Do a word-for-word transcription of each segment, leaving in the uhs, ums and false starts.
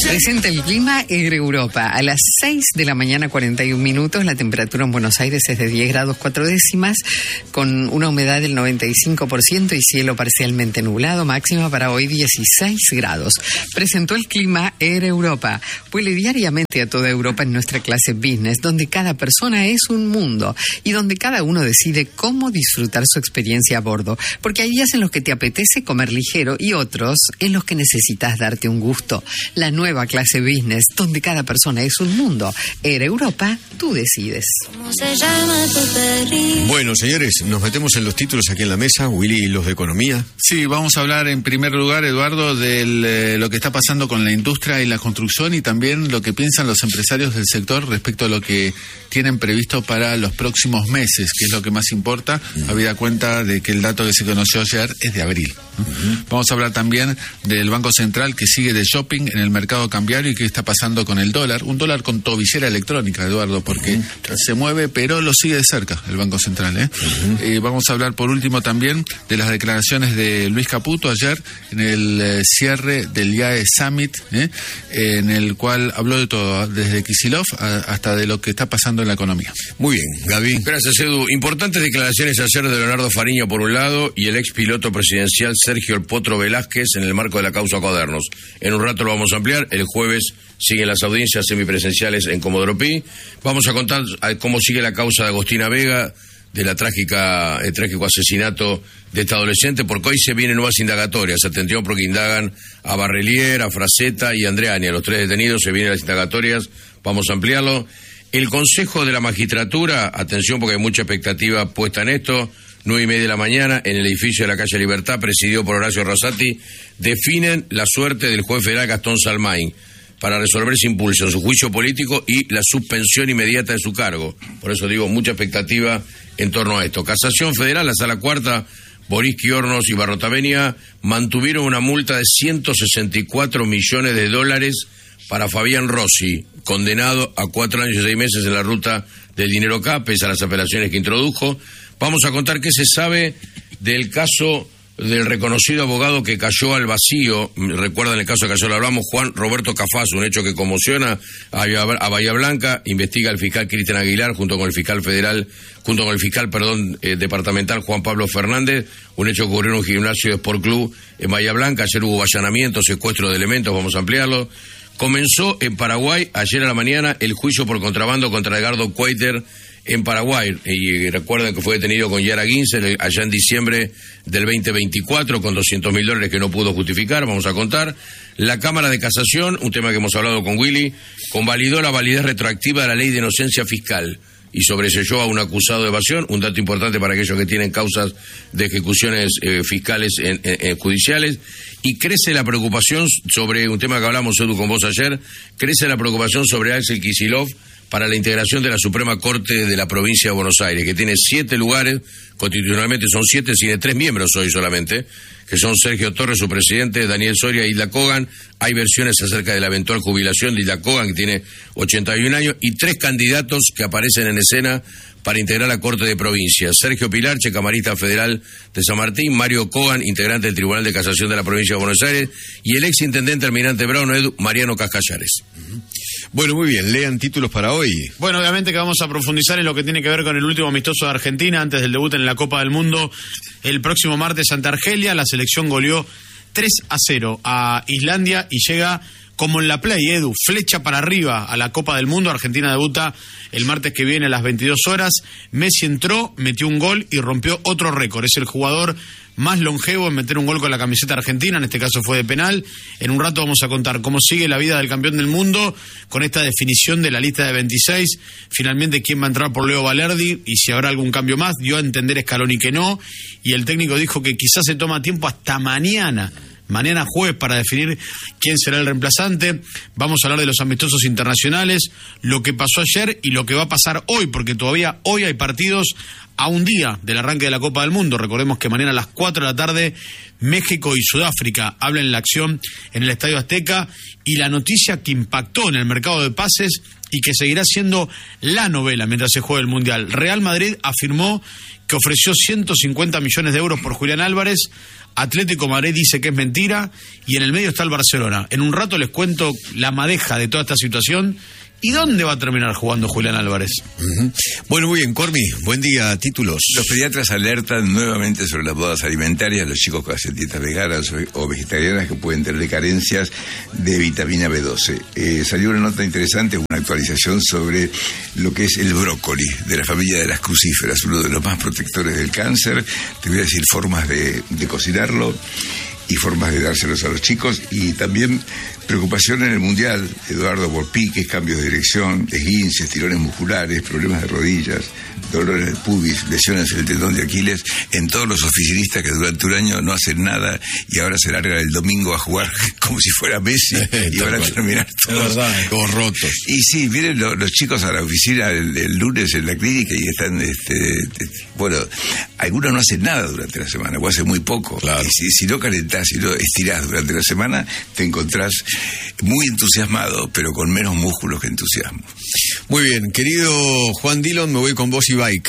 Presenta el clima Europa. A las seis de la mañana, cuarenta y un minutos, la temperatura en Buenos Aires es de diez grados cuatro décimas, con una humedad del noventa y cinco por ciento y cielo parcialmente nublado, máxima para hoy dieciséis grados. Presentó el clima Europa. Vuele diariamente a toda Europa en nuestra clase business, donde cada persona es un mundo y donde cada uno decide cómo disfrutar su experiencia a bordo. Porque hay días en los que te apetece comer ligero y otros en los que necesitas darte un gusto. La nueva clase business, donde cada persona es un mundo. Air Europa, tú decides. Bueno, señores, nos metemos en los títulos aquí en la mesa. Willy, los de economía. Sí, vamos a hablar en primer lugar, Eduardo, de eh, lo que está pasando con la industria y la construcción y también lo que piensan los empresarios del sector respecto a lo que tienen previsto para los próximos meses, que es lo que más importa, uh-huh. habida cuenta de que el dato que se conoció ayer es de abril. Uh-huh. Vamos a hablar también del Banco Central, que sigue de shopping en el mercado cambiario y qué está pasando con el dólar. Un dólar con tobillera electrónica, Eduardo, porque uh-huh. se mueve, pero lo sigue de cerca el Banco Central. ¿eh? Uh-huh. Eh, vamos a hablar por último también de las declaraciones de Luis Caputo ayer en el eh, cierre del I A E Summit, ¿eh? en el cual habló de todo, desde Kicillof a, hasta de lo que está pasando en la economía. Muy bien, Gaby. Gracias, Edu. Importantes declaraciones ayer de Leonardo Fariña por un lado y el ex piloto presidencial Sergio El Potro Velázquez en el marco de la causa Cuadernos. En un rato lo vamos a ampliar. El jueves siguen las audiencias semipresenciales en Comodoro Pi. Vamos a contar cómo sigue la causa de Agostina Vega, de la trágica, el trágico asesinato de esta adolescente, porque hoy se vienen nuevas indagatorias. Atención, porque indagan a Barrelier, a Fraceta y a Andreani, a los tres detenidos. Se vienen las indagatorias, vamos a ampliarlo. El Consejo de la Magistratura, atención porque hay mucha expectativa puesta en esto, nueve y media de la mañana, en el edificio de la calle Libertad, presidido por Horacio Rosati, definen la suerte del juez federal Gastón Salmain para resolver ese impulso en su juicio político y la suspensión inmediata de su cargo. Por eso digo, mucha expectativa en torno a esto. Casación Federal, la Sala Cuarta, Boriski, Hornos y Barrotavenia mantuvieron una multa de ciento sesenta y cuatro millones de dólares para Fabián Rossi, condenado a cuatro años y seis meses en la ruta del dinero acá, pese a las apelaciones que introdujo. Vamos a contar qué se sabe del caso del reconocido abogado que cayó al vacío. Recuerdan el caso que ayer lo hablamos, Juan Roberto Cafaz, un hecho que conmociona a Bahía Blanca. Investiga el fiscal Cristian Aguilar junto con el fiscal federal, junto con el fiscal, perdón, eh, departamental Juan Pablo Fernández. Un hecho que ocurrió en un gimnasio de Sport Club en Bahía Blanca. Ayer hubo allanamiento, secuestro de elementos, vamos a ampliarlo. Comenzó en Paraguay ayer a la mañana el juicio por contrabando contra Edgardo Cuaiter en Paraguay, y recuerden que fue detenido con Yara Ginsel allá en diciembre del veinte veinticuatro con doscientos mil dólares que no pudo justificar. Vamos a contar. La Cámara de Casación, un tema que hemos hablado con Willy, convalidó la validez retroactiva de la ley de inocencia fiscal y sobreseyó a un acusado de evasión, un dato importante para aquellos que tienen causas de ejecuciones eh, fiscales en, en, en judiciales. Y crece la preocupación sobre un tema que hablamos, Edu, con vos ayer, crece la preocupación sobre Axel Kicillof para la integración de la Suprema Corte de la provincia de Buenos Aires, que tiene siete lugares, constitucionalmente son siete, tiene tres miembros hoy solamente, que son Sergio Torres, su presidente, Daniel Soria y Hilda Kogan. Hay versiones acerca de la eventual jubilación de Hilda Kogan, que tiene ochenta y un años, y tres candidatos que aparecen en escena para integrar la Corte de Provincia: Sergio Pilarche, camarista federal de San Martín; Mario Kogan, integrante del Tribunal de Casación de la provincia de Buenos Aires; y el ex intendente Almirante Brown, Edu, Mariano Cascallares. Uh-huh. Bueno, muy bien, lean títulos para hoy. Bueno, obviamente que vamos a profundizar en lo que tiene que ver con el último amistoso de Argentina antes del debut en la Copa del Mundo el próximo martes ante Argelia. La selección goleó tres a cero a Islandia y llega como en la Play, Edu, flecha para arriba a la Copa del Mundo. Argentina debuta el martes que viene a las veintidós horas. Messi entró, metió un gol y rompió otro récord. Es el jugador más longevo en meter un gol con la camiseta argentina, en este caso fue de penal. En un rato vamos a contar cómo sigue la vida del campeón del mundo con esta definición de la lista de veintiséis. Finalmente, quién va a entrar por Leo Valerdi y si habrá algún cambio más. Dio a entender Scaloni que no, y el técnico dijo que quizás se toma tiempo hasta mañana. Mañana jueves para definir quién será el reemplazante. Vamos a hablar de los amistosos internacionales, lo que pasó ayer y lo que va a pasar hoy, porque todavía hoy hay partidos a un día del arranque de la Copa del Mundo. Recordemos que mañana a las cuatro de la tarde México y Sudáfrica hablan en la acción en el Estadio Azteca, y la noticia que impactó en el mercado de pases y que seguirá siendo la novela mientras se juegue el Mundial. Real Madrid afirmó que ofreció ciento cincuenta millones de euros por Julián Álvarez. Atlético Madrid dice que es mentira y en el medio está el Barcelona. En un rato les cuento la madeja de toda esta situación y dónde va a terminar jugando Julián Álvarez. Uh-huh. Bueno, muy bien, Cormi, buen día, títulos. Los pediatras alertan nuevamente sobre las bodas alimentarias, los chicos que hacen dietas veganas o vegetarianas que pueden tener carencias de vitamina B doce. Eh, salió una nota interesante, una actualización sobre lo que es el brócoli, de la familia de las crucíferas, uno de los más protectores del cáncer. Te voy a decir formas de, de cocinarlo y formas de dárselos a los chicos, y también preocupación en el Mundial, Eduardo, por piques, cambios de dirección, esguinces, tirones musculares, problemas de rodillas, dolores del pubis, lesiones en el tendón de Aquiles, en todos los oficinistas que durante un año no hacen nada y ahora se largan el domingo a jugar como si fuera Messi y van a terminar todos, todos rotos. Y sí, miren lo, los chicos a la oficina el, el lunes en la clínica y están, este, este, bueno, algunos no hacen nada durante la semana, o hacen muy poco. Claro. Y si, si no calentás, si no estirás durante la semana, te encontrás muy entusiasmado, pero con menos músculos que entusiasmo. Muy bien, querido Juan Dillon, me voy con vos y Bike.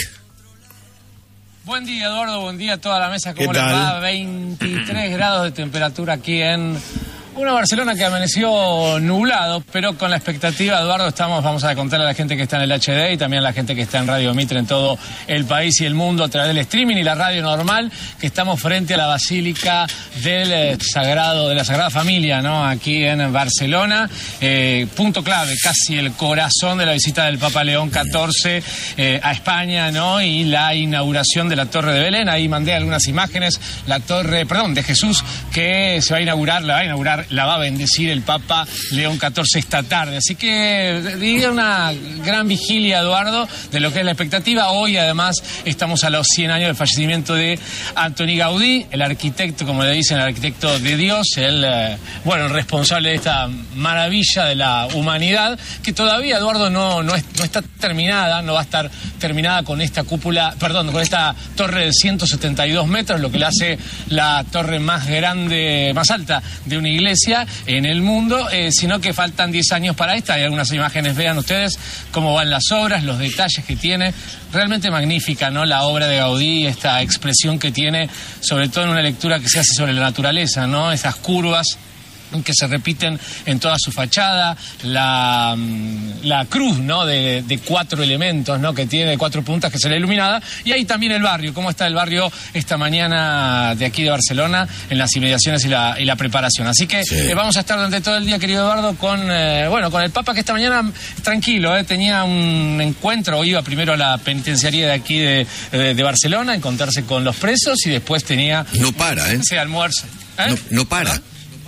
Buen día, Eduardo, buen día a toda la mesa. ¿Cómo ¿Qué les tal? va? veintitrés grados de temperatura aquí en una Barcelona que amaneció nublado, pero con la expectativa, Eduardo, estamos, vamos a contarle a la gente que está en el H D y también a la gente que está en Radio Mitre en todo el país y el mundo a través del streaming y la radio normal, que estamos frente a la Basílica del eh, Sagrado, de la Sagrada Familia, ¿no? Aquí en Barcelona, eh, punto clave, casi el corazón de la visita del Papa León catorce eh, a España, ¿no? Y la inauguración de la Torre de Belén. Ahí mandé algunas imágenes, la Torre, perdón, de Jesús, que se va a inaugurar, la va a inaugurar, la va a bendecir el Papa León catorce esta tarde. Así que diría una gran vigilia, Eduardo, de lo que es la expectativa. Hoy, además, estamos a los cien años del fallecimiento de Antoni Gaudí, el arquitecto, como le dicen, el arquitecto de Dios, el, eh, bueno, el responsable de esta maravilla de la humanidad, que todavía, Eduardo, no, no, es, no está terminada, no va a estar terminada con esta cúpula, perdón, con esta torre de ciento setenta y dos metros, lo que le hace la torre más grande, más alta de una iglesia en el mundo, eh, sino que faltan diez años para esta. Hay algunas imágenes, vean ustedes cómo van las obras, los detalles que tiene. Realmente magnífica, ¿no? La obra de Gaudí, esta expresión que tiene, sobre todo en una lectura que se hace sobre la naturaleza, ¿no? Esas curvas que se repiten en toda su fachada, la, la cruz, ¿no? De, de cuatro elementos, ¿no? Que tiene cuatro puntas que se le iluminada, y ahí también el barrio, cómo está el barrio esta mañana de aquí de Barcelona en las inmediaciones y la, y la preparación. Así que sí. eh, vamos a estar durante todo el día, querido Eduardo, con eh, bueno, con el Papa, que esta mañana tranquilo, eh, tenía un encuentro, iba primero a la penitenciaría de aquí de, de, de Barcelona a encontrarse con los presos y después tenía no para, ¿eh? ese almuerzo. ¿Eh? No, no para. ¿Ah?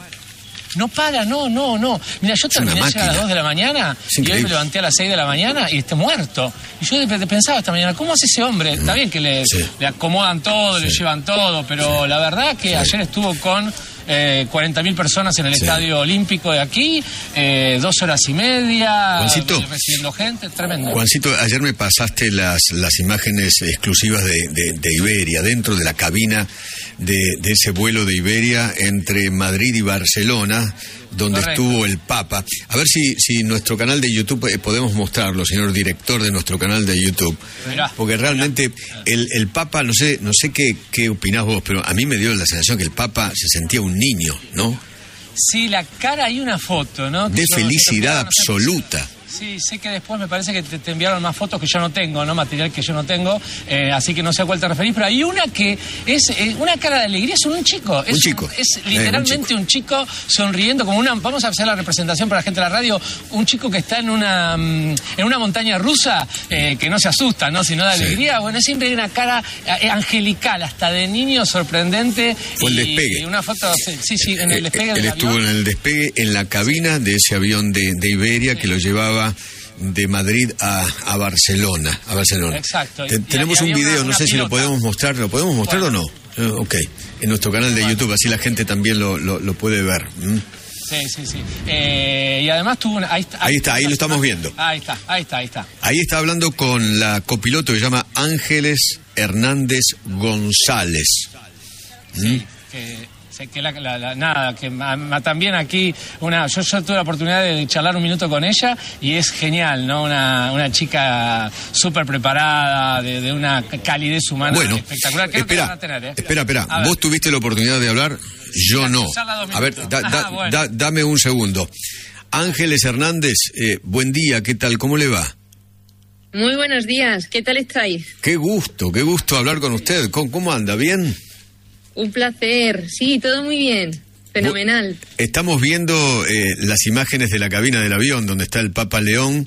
No para, no, no, no. Mira, yo terminé a las dos de la mañana y hoy me levanté a las seis de la mañana y estoy muerto. Y yo pensaba esta mañana, ¿cómo hace ese hombre? Mm. Está bien que le, sí. le acomodan todo, sí. le llevan todo, pero sí. la verdad que sí. ayer estuvo con eh, cuarenta mil personas en el sí. Estadio Olímpico de aquí, eh, dos horas y media, Juancito, recibiendo gente, tremendo. Juancito, ayer me pasaste las, las imágenes exclusivas de, de, de Iberia, dentro de la cabina de, de ese vuelo de Iberia entre Madrid y Barcelona, donde Correcto. Estuvo el Papa. A ver si, si nuestro canal de YouTube eh, podemos mostrarlo, señor director de nuestro canal de YouTube. Mirá, porque realmente mirá. El, el Papa, no sé, no sé qué, qué opinás vos, pero a mí me dio la sensación que el Papa se sentía un niño, ¿no? Sí, la cara, hay una foto, ¿no? De felicidad absoluta. Sí, sé que después me parece que te, te enviaron más fotos que yo no tengo, ¿no? Material que yo no tengo, eh, así que no sé a cuál te referís, pero hay una que es eh, una cara de alegría, es un chico. Es un chico. Un, es literalmente eh, un, chico. un chico sonriendo, como una, vamos a hacer la representación para la gente de la radio, un chico que está en una en una montaña rusa, eh, que no se asusta, ¿no? Sino de alegría. Sí. Bueno, siempre hay una cara eh, angelical, hasta de niño sorprendente. Fue el despegue. Y una foto, sí, sí, en el despegue Él del estuvo avión. en el despegue, en la cabina de ese avión de, de Iberia sí. que lo llevaba de Madrid a, a Barcelona, a Barcelona. Exacto. Te, tenemos un video, una, una no sé pilota. Si lo podemos mostrar, ¿lo podemos mostrar bueno. o no? Uh, ok, en nuestro canal de bueno. YouTube, así la gente también lo, lo, lo puede ver. ¿Mm? Sí, sí, sí. Eh, y además tuvo una... Ahí está, ahí, ahí, está, ahí lo estamos viendo. Ahí está, ahí está, ahí está. Ahí está hablando con la copiloto que se llama Ángeles Hernández González. Sí, ¿Mm? que... sé que la, la, la, nada, que ma, ma, también aquí, una, yo, yo tuve la oportunidad de charlar un minuto con ella y es genial, ¿no? Una, una chica súper preparada, de, de una calidez humana bueno, espectacular. Que espera, no te van a tener, ¿eh? espera, espera, vos tuviste la oportunidad de hablar, yo no. A ver, da, da, ah, bueno. da, dame un segundo. Ángeles Hernández, eh, buen día, ¿qué tal? ¿Cómo le va? Muy buenos días, ¿qué tal estáis? Qué gusto, qué gusto hablar con usted. ¿Cómo, cómo anda? ¿Bien? Un placer, sí, todo muy bien, fenomenal. Estamos viendo eh, las imágenes de la cabina del avión donde está el Papa León